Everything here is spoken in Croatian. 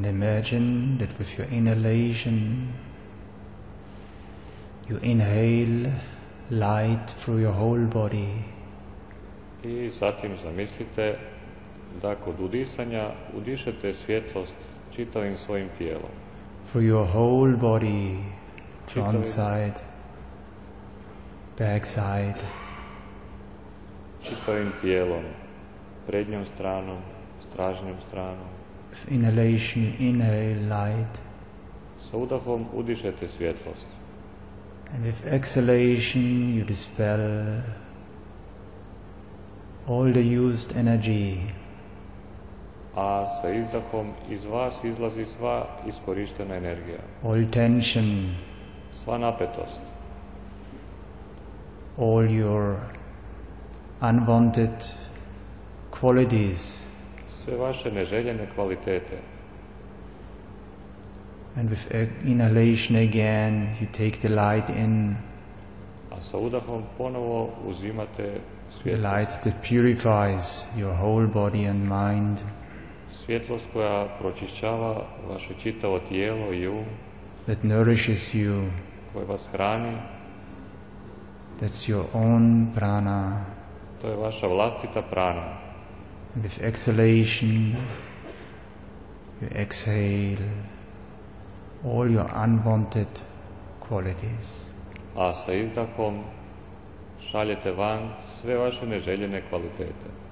And imagine that with your inhalation, you inhale light through your whole body. I zatim zamislite da kod udisanja udišete svjetlost čitavim svojim tijelom. Through your whole body, front side, back side. Čitavim tijelom, prednjom stranom, stražnjom stranom. With inhalation, you inhale light. Sa udahom udišete svjetlost. And with exhalation, you dispel all the used energy. A sa izdahom iz vas izlazi sva iskorištena energija. All tension. Sva napetost. All your unwanted qualities. Sve vaše neželjene kvalitete. And with inhalation again, you take the light in. A sa udahom ponovo uzimate svjetlost. The light that purifies your whole body and mind. Svjetlost koja pročišćava vaše čitavo tijelo i um. That nourishes you. Koja vas hrani. That's your own prana. To je vaša vlastita prana. And with exhalation, you exhale all your unwanted qualities. A sa izdahom šaljete van sve vaše neželjene kvalitete.